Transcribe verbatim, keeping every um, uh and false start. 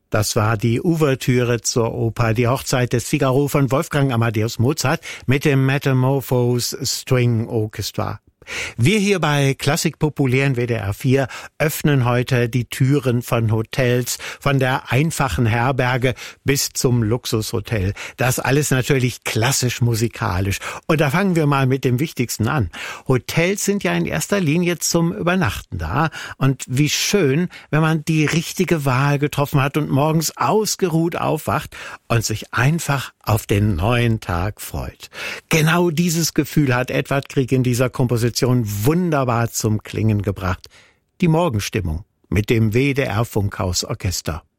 Das war die Ouvertüre zur Oper Die Hochzeit des Figaro von Wolfgang Amadeus Mozart mit dem Metamorphose String Orchestra. Wir hier bei Klassik Populär in W D R vier öffnen heute die Türen von Hotels, von der einfachen Herberge bis zum Luxushotel. Das alles natürlich klassisch musikalisch. Und da fangen wir mal mit dem Wichtigsten an. Hotels sind ja in erster Linie zum Übernachten da. Und wie schön, wenn man die richtige Wahl getroffen hat und morgens ausgeruht aufwacht und sich einfach auf den neuen Tag freut. Genau dieses Gefühl hat Edvard Grieg in dieser Komposition wunderbar zum Klingen gebracht. Die Morgenstimmung mit dem W D R Funkhaus Orchester.